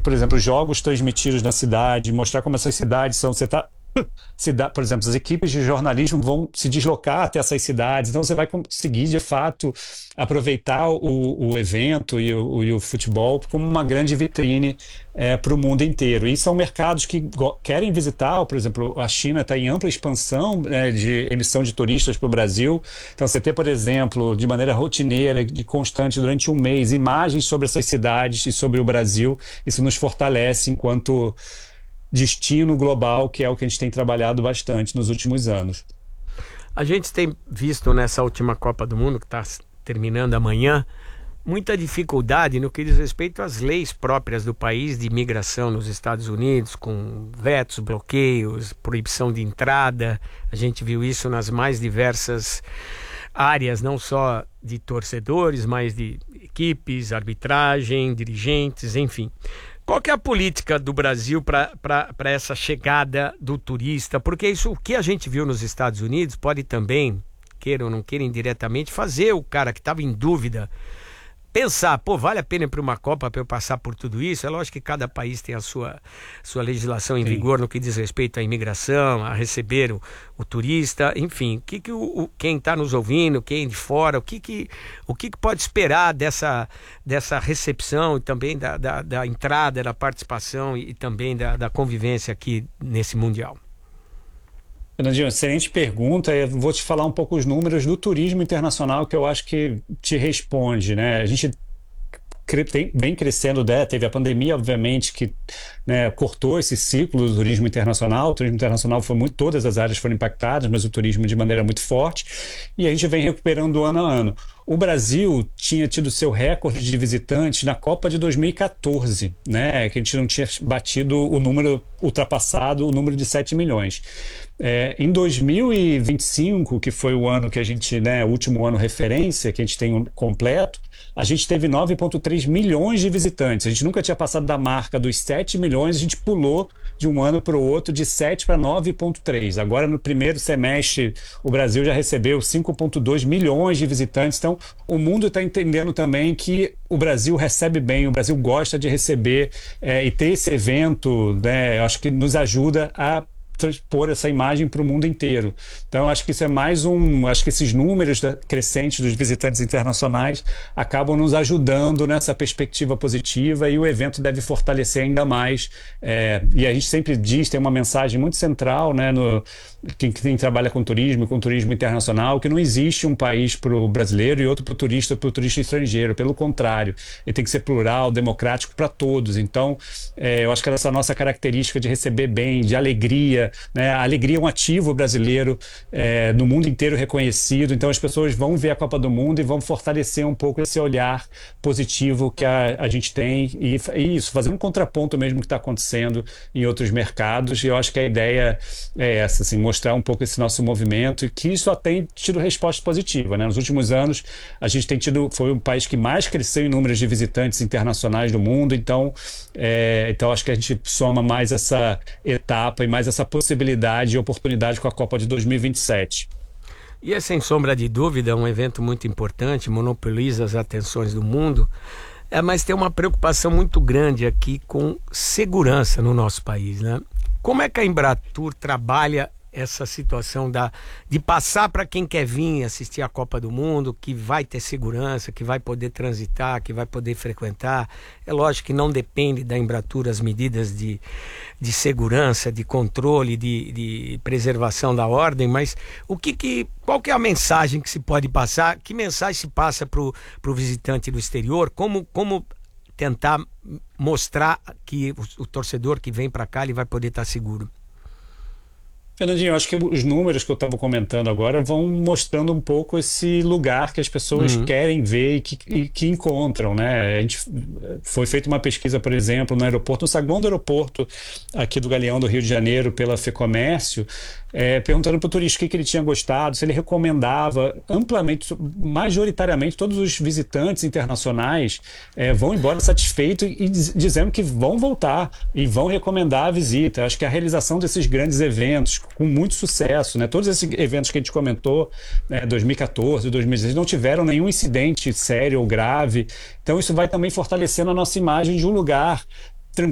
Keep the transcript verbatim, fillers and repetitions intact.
por exemplo, jogos transmitidos na cidade, mostrar como essas cidades são... Você tá, cida, por exemplo, as equipes de jornalismo vão se deslocar até essas cidades, então você vai conseguir, de fato, aproveitar o, o evento e o, e o futebol como uma grande vitrine é, para o mundo inteiro. E são mercados que querem visitar, por exemplo, a China está em ampla expansão, né, de emissão de turistas para o Brasil. Então, você ter, por exemplo, de maneira rotineira e constante durante um mês, imagens sobre essas cidades e sobre o Brasil, isso nos fortalece enquanto destino global, que é o que a gente tem trabalhado bastante nos últimos anos. A gente tem visto nessa última Copa do Mundo, que está terminando amanhã, muita dificuldade no que diz respeito às leis próprias do país de imigração nos Estados Unidos, com vetos, bloqueios, proibição de entrada. A gente viu isso nas mais diversas áreas, não só de torcedores, mas de equipes, arbitragem, dirigentes, enfim. Qual que é a política do Brasil para essa chegada do turista? Porque isso, o que a gente viu nos Estados Unidos pode também, queira ou não queira indiretamente, fazer o cara que estava em dúvida pensar, pô, vale a pena ir para uma Copa para eu passar por tudo isso? É lógico que cada país tem a sua, sua legislação em Sim. vigor no que diz respeito à imigração, a receber o, o turista, enfim, o que, que o, o, quem está nos ouvindo, quem de fora, o que, que, o que, que pode esperar dessa, dessa recepção e também da, da, da entrada, da participação e, e também da, da convivência aqui nesse Mundial? Fernandinho, excelente pergunta. Eu vou te falar um pouco os números do turismo internacional que eu acho que te responde, né? A gente tem, vem crescendo, né? Teve a pandemia, obviamente, que, né, cortou esse ciclo do turismo internacional. O turismo internacional foi muito, todas as áreas foram impactadas, mas o turismo de maneira muito forte, e a gente vem recuperando ano a ano. O Brasil tinha tido seu recorde de visitantes na Copa de dois mil e quatorze, né? Que a gente não tinha batido o número, ultrapassado o número de sete milhões. É, em dois mil e vinte e cinco, que foi o ano que a gente, né, o último ano referência, que a gente tem um completo, a gente teve nove vírgula três milhões de visitantes. A gente nunca tinha passado da marca dos sete milhões, a gente pulou de um ano para o outro de sete para nove vírgula três. Agora, no primeiro semestre, o Brasil já recebeu cinco vírgula dois milhões de visitantes. Então, o mundo está entendendo também que o Brasil recebe bem, o Brasil gosta de receber, é, e ter esse evento, né, eu acho que nos ajuda a transpor essa imagem para o mundo inteiro. Então, acho que isso é mais um... Acho que esses números da, crescentes dos visitantes internacionais acabam nos ajudando nessa perspectiva positiva, e o evento deve fortalecer ainda mais. É, e a gente sempre diz, tem uma mensagem muito central, né, no, quem, quem trabalha com turismo, com turismo internacional, que não existe um país para o brasileiro e outro para o turista, para o turista estrangeiro. Pelo contrário, ele tem que ser plural, democrático para todos. Então, é, eu acho que essa nossa característica de receber bem, de alegria, né? A alegria é um ativo brasileiro, é, no mundo inteiro reconhecido. Então as pessoas vão ver a Copa do Mundo e vão fortalecer um pouco esse olhar positivo que a, a gente tem, e, e isso, fazer um contraponto mesmo que está acontecendo em outros mercados. E eu acho que a ideia é essa, assim, mostrar um pouco esse nosso movimento, e que isso só tem tido resposta positiva, né? Nos últimos anos a gente tem tido, foi o país que mais cresceu em números de visitantes internacionais do mundo. Então, é, então acho que a gente soma mais essa etapa e mais essa possibilidade e oportunidade com a Copa de dois mil e vinte e sete. E é, sem sombra de dúvida, um evento muito importante, monopoliza as atenções do mundo, é, mas tem uma preocupação muito grande aqui com segurança no nosso país, né? Como é que a Embratur trabalha essa situação da, de passar para quem quer vir assistir a Copa do Mundo, que vai ter segurança, que vai poder transitar, que vai poder frequentar? É lógico que não depende da Embratur as medidas de, de segurança, de controle, de, de preservação da ordem, mas o que que, qual que é a mensagem que se pode passar? Que mensagem se passa para o visitante do exterior? Como, como tentar mostrar que o, o torcedor que vem para cá ele vai poder estar seguro? Fernandinho, eu acho que os números que eu estava comentando agora vão mostrando um pouco esse lugar que as pessoas uhum. querem ver e que, e que encontram, né? A gente, foi feita uma pesquisa, por exemplo, no aeroporto, no saguão do aeroporto aqui do Galeão do Rio de Janeiro, pela FEComércio, é, perguntando para o turista o que, que ele tinha gostado, se ele recomendava amplamente, majoritariamente, todos os visitantes internacionais é, vão embora satisfeitos e dizendo que vão voltar e vão recomendar a visita. Acho que a realização desses grandes eventos, com muito sucesso, né? Todos esses eventos que a gente comentou, né, dois mil e quatorze, dois mil e dezesseis, não tiveram nenhum incidente sério ou grave. Então isso vai também fortalecendo a nossa imagem de um lugar,